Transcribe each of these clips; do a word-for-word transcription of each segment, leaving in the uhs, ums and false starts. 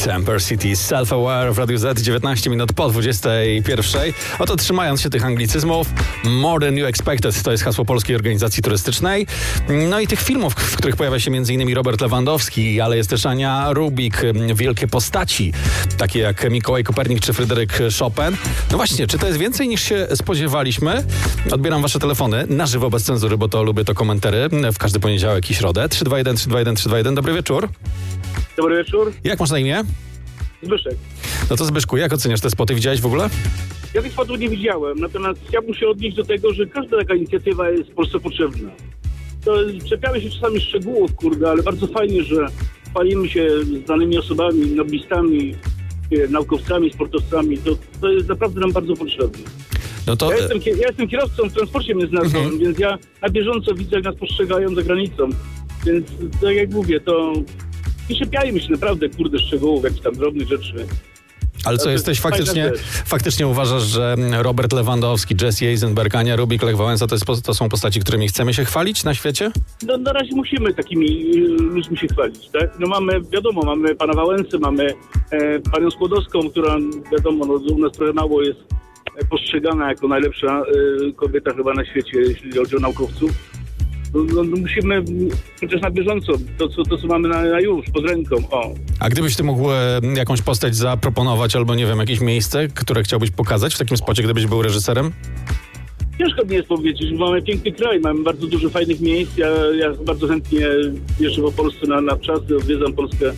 Amber City, Self-Aware w Radiu Z, dziewiętnaście minut po dwudziestej pierwszej. Oto trzymając się tych anglicyzmów, More Than You Expected to jest hasło Polskiej Organizacji Turystycznej. No i tych filmów, w których pojawia się m.in. Robert Lewandowski, ale jest też Ania Rubik, wielkie postaci, takie jak Mikołaj Kopernik czy Fryderyk Chopin. No właśnie, czy to jest więcej niż się spodziewaliśmy? Odbieram wasze telefony na żywo, bez cenzury, bo to lubię to komentary w każdy poniedziałek i środę. trzy dwa jeden, trzy dwa jeden, trzy dwa jeden. Dobry wieczór. Dobry wieczór. Jak masz na imię? Zbyszek. No to Zbyszku, jak oceniasz te spoty? Widziałeś w ogóle? Ja tych spotów nie widziałem, natomiast chciałbym się odnieść do tego, że każda taka inicjatywa jest w Polsce potrzebna. To czepiamy się czasami szczegółów, kurde, ale bardzo fajnie, że chwalimy się z danymi osobami, noblistami, naukowcami, sportowcami. To, to jest naprawdę nam bardzo potrzebne. No to... ja, jestem, ja jestem kierowcą w transporcie międzynarodowym, mhm. więc ja na bieżąco widzę, jak nas postrzegają za granicą. Więc tak jak mówię, to nie czepiajmy się naprawdę, kurde, szczegółów, jakichś tam drobnych rzeczy. Ale co, jesteś faktycznie, faktycznie uważasz, że Robert Lewandowski, Jesse Eisenberg, Ania Rubik, Lech Wałęsa to, jest, to są postaci, którymi chcemy się chwalić na świecie? No na razie musimy takimi ludźmi się chwalić, tak? No mamy, wiadomo, mamy pana Wałęsę, mamy e, panią Skłodowską, która, wiadomo, no, u nas trochę mało jest postrzegana jako najlepsza e, kobieta chyba na świecie, jeśli chodzi o naukowców. No, no, musimy chociaż na bieżąco, to co, to, co mamy na, na już, pod ręką, o. A gdybyś ty mógł e, jakąś postać zaproponować, albo nie wiem, jakieś miejsce, które chciałbyś pokazać w takim spocie, gdybyś był reżyserem? Ciężko mi jest powiedzieć, bo mamy piękny kraj, mamy bardzo dużo fajnych miejsc, ja, ja bardzo chętnie jeżdżę po Polsce na, na czasy, odwiedzam Polskę.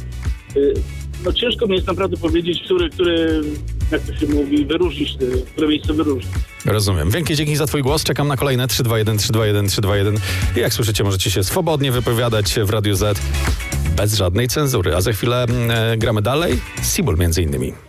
No ciężko mi jest naprawdę powiedzieć, który, który, jak to się mówi, wyróżnić, które miejsce wyróżnić. Rozumiem. Wielkie dzięki za twój głos. Czekam na kolejne trzy dwa jeden, trzy dwa jeden, trzy dwa jeden. I jak słyszycie, możecie się swobodnie wypowiadać w Radiu Z bez żadnej cenzury. A za chwilę e, gramy dalej. Seabull między innymi.